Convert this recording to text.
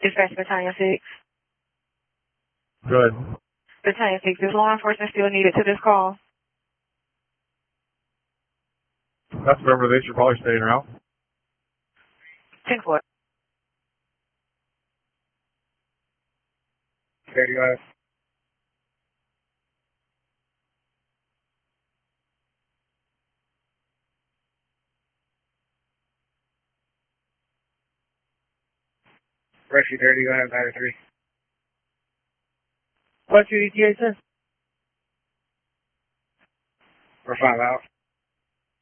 Dispatch Battalion 6. Good. Battalion 6, is law enforcement still needed to this call? That's remember they should probably stay around. 10-4. Okay, you guys. Rescue 30, go ahead, 93. What's your ETA, sir? We're 5 out.